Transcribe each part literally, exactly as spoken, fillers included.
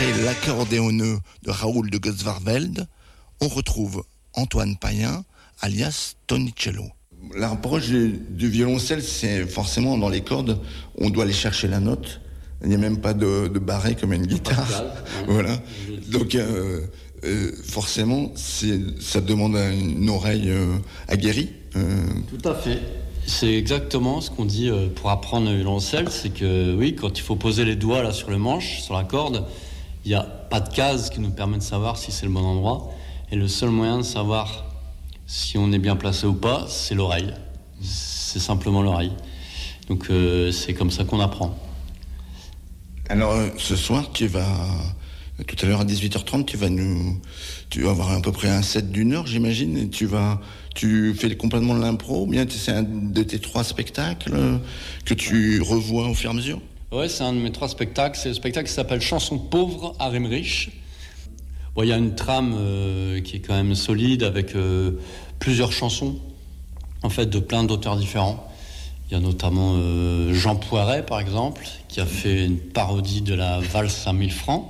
Après l'accordéoneux de Raoul de Gosvarveld, on retrouve Antoine Payen, alias Tonicello. L'approche du, du violoncelle, c'est forcément dans les cordes, on doit aller chercher la note. Il n'y a même pas de, de barré comme une guitare. Pascal, hein. Voilà. Donc, euh, euh, forcément, c'est, ça demande une oreille euh, aguerrie. Euh... Tout à fait. C'est exactement ce qu'on dit euh, pour apprendre le violoncelle. C'est que, oui, quand il faut poser les doigts là, sur le manche, sur la corde, il n'y a pas de case qui nous permet de savoir si c'est le bon endroit. Et le seul moyen de savoir si on est bien placé ou pas, c'est l'oreille. C'est simplement l'oreille. Donc, euh, c'est comme ça qu'on apprend. Alors, ce soir, tu vas, tout à l'heure à dix-huit heures trente, tu vas nous, tu vas avoir à peu près un set d'une heure, j'imagine, et tu vas, tu fais complètement de l'impro, ou bien c'est un de tes trois spectacles que tu revois au fur et à mesure? Ouais, c'est un de mes trois spectacles. C'est le spectacle qui s'appelle Chanson pauvre à Rémerich. Bon, il y a une trame euh, qui est quand même solide avec euh, plusieurs chansons, en fait, de plein d'auteurs différents. Il y a notamment euh, Jean Poiret, par exemple, qui a fait une parodie de la valse à mille francs.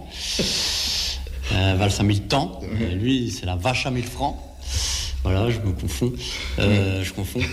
Euh, valse à mille temps. Et lui, c'est la vache à mille francs. Voilà, je me confonds. Euh, je confonds.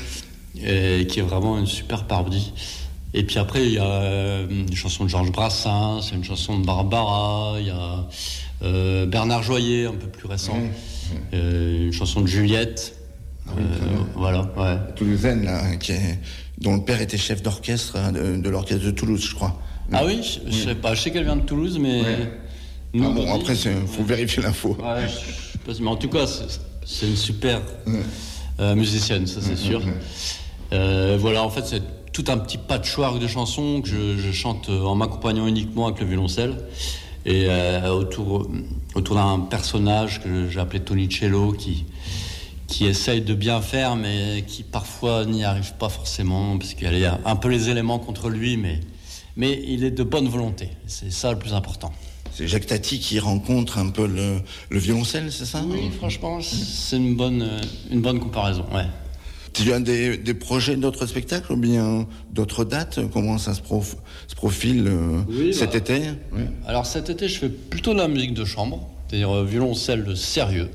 Et qui est vraiment une super parodie. Et puis après, il y a euh, une chanson de Georges Brassens, il y a une chanson de Barbara, il y a euh, Bernard Joyer, un peu plus récent, mmh. euh, une chanson de Juliette. Ah oui, euh, voilà, ouais. Toulousaine, là, qui est, dont le père était chef d'orchestre hein, de, de l'orchestre de Toulouse, je crois. Ah oui, je, oui. je sais pas, je sais qu'elle vient de Toulouse, mais... Ouais. Nous, ah bon, dit, après, il faut ouais. vérifier l'info. Ouais, je, je sais pas, mais en tout cas, c'est, c'est une super ouais. euh, musicienne, ça c'est ouais, sûr. Ouais. Euh, voilà, en fait, c'est tout un petit patchwork de chansons que je, je chante en m'accompagnant uniquement avec le violoncelle. Et euh, autour, autour d'un personnage que j'ai appelé Tonicello, qui... qui essaye de bien faire, mais qui parfois n'y arrive pas forcément, parce qu'il y a un peu les éléments contre lui, mais, mais il est de bonne volonté. C'est ça le plus important. C'est Jacques Tati qui rencontre un peu le, le violoncelle, c'est ça? Oui, franchement, c'est une bonne, une bonne comparaison, ouais. Tu as des, des projets d'autres spectacles ou bien d'autres dates? Comment ça se, prof, se profile euh, oui, cet bah, été? Oui. Alors cet été, je fais plutôt de la musique de chambre, c'est-à-dire euh, violoncelle de sérieux.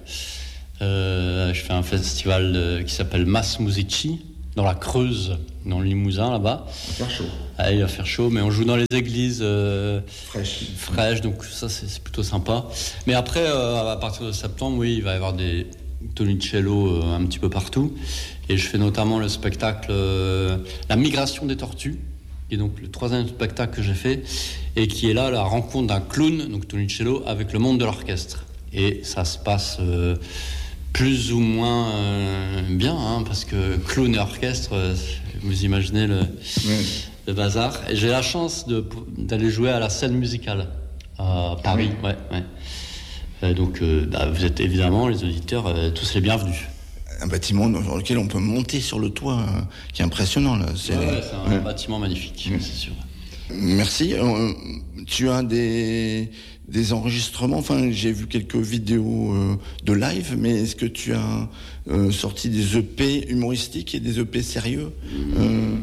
Euh, je fais un festival de, qui s'appelle Mas Musici dans la Creuse, dans le Limousin là-bas. Il va faire chaud. Ah, il va faire chaud, mais on joue dans les églises euh, fraîches, fraîches, donc ça c'est, c'est plutôt sympa. Mais après, euh, à partir de septembre, oui, il va y avoir des Tonicello euh, un petit peu partout. Et je fais notamment le spectacle euh, La Migration des Tortues, qui est donc le troisième spectacle que j'ai fait, et qui est là la rencontre d'un clown, donc Tonicello, avec le monde de l'orchestre. Et ça se passe euh, plus ou moins euh, bien, hein, parce que clown et orchestre, euh, vous imaginez le, oui. le bazar. Et j'ai la chance de, d'aller jouer à la scène musicale à Paris. Oui. Ouais, ouais. Euh, donc euh, bah, vous êtes évidemment, les auditeurs, euh, tous les bienvenus. Un bâtiment dans lequel on peut monter sur le toit, euh, qui est impressionnant. Là. C'est, ouais, ouais, c'est un ouais. bâtiment magnifique, ouais. c'est sûr. Merci. Euh, tu as des... des enregistrements, enfin j'ai vu quelques vidéos euh, de live, mais est-ce que tu as euh, sorti des E P humoristiques et des E P sérieux euh,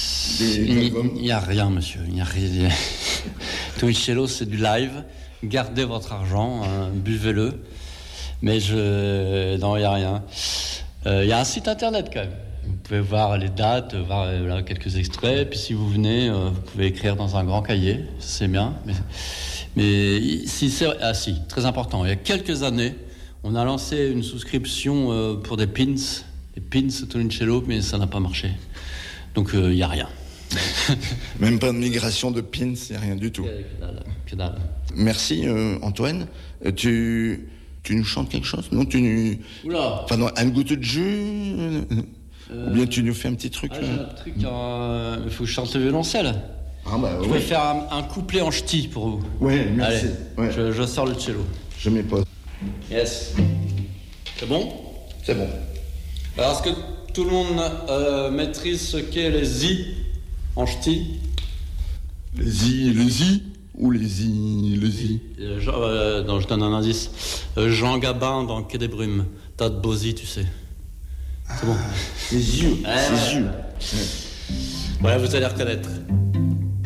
Il n'y a rien, monsieur, il n'y a rien. Tonicello, c'est du live, gardez votre argent, hein, buvez-le, mais je... non, il n'y a rien. Il euh, y a un site internet quand même. Vous pouvez voir les dates, voir euh, là, quelques extraits, puis si vous venez, euh, vous pouvez écrire dans un grand cahier, c'est bien, mais... Mais si c'est ah si très important. Il y a quelques années, on a lancé une souscription euh, pour des pins, des pins Tonicello, mais ça n'a pas marché. Donc il euh, y a rien. Même pas de migration de pins, il y a rien du tout. Que dalle, que dalle. Merci euh, Antoine. Euh, tu tu nous chantes quelque chose? Non, tu nous. Oula. Pardon, un goût de jus. Euh... Ou bien tu nous fais un petit truc. Ah, j'ai un truc. Il euh, faut que je chante le violoncelle. Ah bah, je ouais. vais faire un, un couplet en ch'ti pour vous. Oui, merci. Allez, ouais. je, je sors le cello. Je m'y pose. Yes. C'est bon? C'est bon. Alors, est-ce que tout le monde euh, maîtrise ce qu'est les i en ch'ti? Les i, les i ou les i, les i euh, Jean, euh, Non, je donne un indice. Euh, Jean Gabin dans Quai des Brumes. T'as de beaux i, tu sais. C'est bon. Les yeux. Ouais, les ouais. yeux. Voilà, vous allez reconnaître.